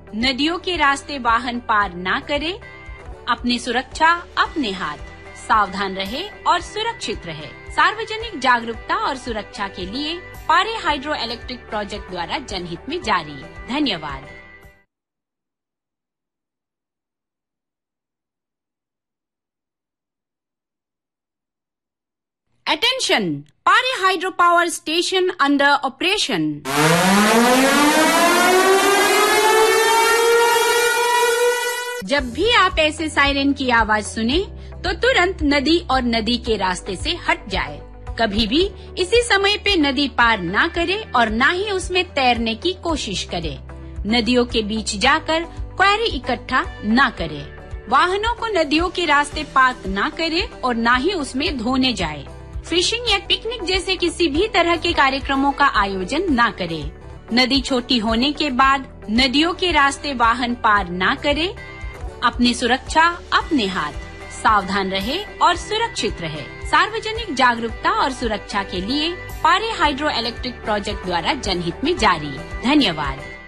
नदियों के रास्ते वाहन पार ना करे, अपनी सुरक्षा अपने हाथ, सावधान रहे और सुरक्षित रहे। सार्वजनिक जागरूकता और सुरक्षा के लिए पारे हाइड्रो इलेक्ट्रिक प्रोजेक्ट द्वारा जनहित में जारी। धन्यवाद। Attention! Pare hydropower station under operation. जब भी आप ऐसे सायरन की आवाज सुने तो तुरंत नदी और नदी के रास्ते से हट जाए। कभी भी इसी समय पे नदी पार ना करे और ना ही उसमें तैरने की कोशिश करे। नदियों के बीच जाकर क्वेरी इकट्ठा ना करे। वाहनों को नदियों के रास्ते पार्क ना करे और ना ही उसमें धोने जाए। फिशिंग या पिकनिक जैसे किसी भी तरह के कार्यक्रमों का आयोजन ना करे। नदी छोटी होने के बाद नदियों के रास्ते वाहन पार ना करे। अपनी सुरक्षा अपने हाथ, सावधान रहे और सुरक्षित रहे। सार्वजनिक जागरूकता और सुरक्षा के लिए पारे हाइड्रो इलेक्ट्रिक प्रोजेक्ट द्वारा जनहित में जारी। धन्यवाद।